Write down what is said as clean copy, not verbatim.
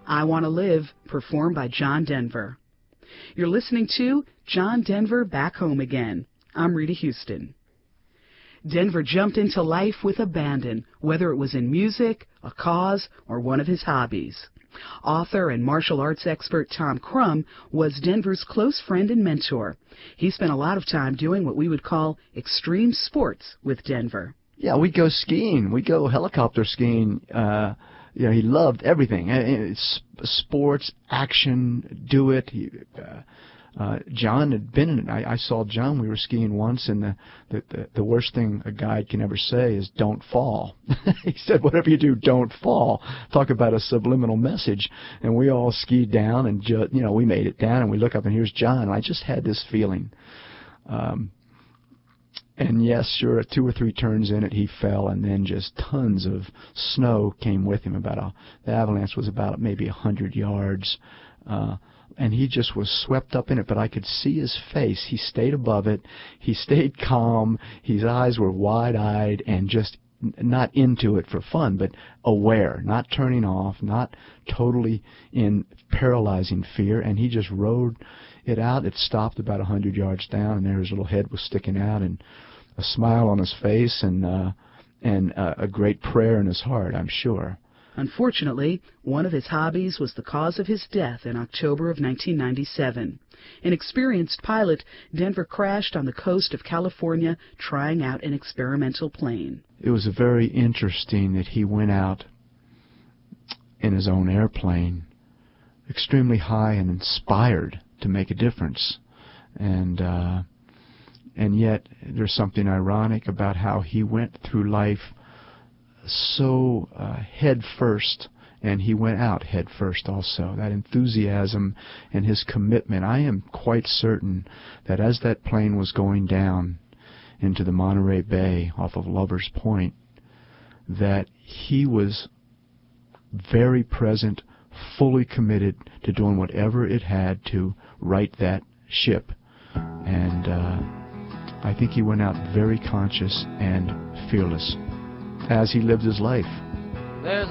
I Want to Live, performed by John Denver. You're listening to John Denver Back Home Again. I'm Rita Houston. Denver jumped into life with abandon, whether it was in music, a cause, or one of his hobbies. Author and martial arts expert Tom Crum was Denver's close friend and mentor. He spent a lot of time doing what we would call extreme sports with Denver. Yeah, we'd go skiing. We'd go helicopter skiing. He loved everything. Sports, action, do it. John had been in it. I saw John. We were skiing once, and the worst thing a guide can ever say is "don't fall." He said, "Whatever you do, don't fall." Talk about a subliminal message. And we all skied down, and we made it down, and we look up, and here's John. And I just had this feeling. And yes, sure, 2 or 3 turns in it, he fell, and then just tons of snow came with him. The avalanche was about maybe 100 yards. And he just was swept up in it, but I could see his face. He stayed above it. He stayed calm. His eyes were wide-eyed and just not into it for fun, but aware, not turning off, not totally in paralyzing fear. And he just rode it out. It stopped about 100 yards down, and there his little head was sticking out, and a smile on his face, and a great prayer in his heart, I'm sure. Unfortunately, one of his hobbies was the cause of his death in October of 1997. An experienced pilot, Denver crashed on the coast of California trying out an experimental plane. It was very interesting that he went out in his own airplane, extremely high and inspired to make a difference. And yet there's something ironic about how he went through life so head first, and he went out head first also. That enthusiasm and his commitment. I am quite certain that as that plane was going down into the Monterey Bay off of Lover's Point, that he was very present, fully committed to doing whatever it had to right that ship. And I think he went out very conscious and fearless as he lived his life. There's